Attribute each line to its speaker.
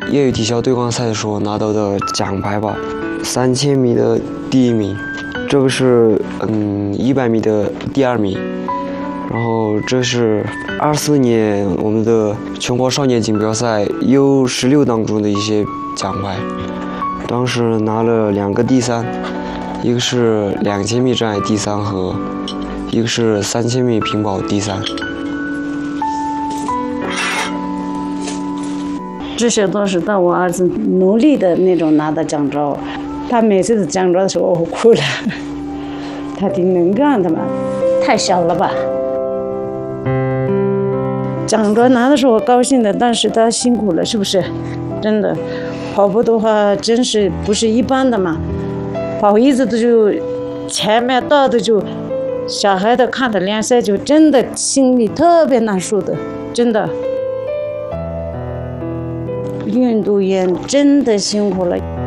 Speaker 1: 业余体操对抗赛的时候拿到的奖牌吧，3000米的第1名，这个是100米的第2名，然后这是24年我们的全国少年锦标赛 U16当中的一些奖牌，当时拿了2个第3，一个是2000米障碍第3和一个是3000米平跑第3。
Speaker 2: 这些都是到我儿子努力的那种拿的奖状，他每次的奖状的时候我哭了，他挺能干的嘛，太小了吧。奖状拿的时候我高兴的，但是他辛苦了，是不是？真的，跑步的话真是不是一般的嘛，跑一直都就前面到的就小孩的看的联赛就真的心里特别难受的，真的。运动员真的辛苦了。